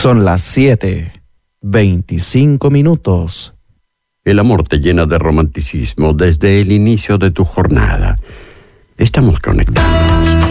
Son las 7:25. El amor te llena de romanticismo desde el inicio de tu jornada. Estamos conectados.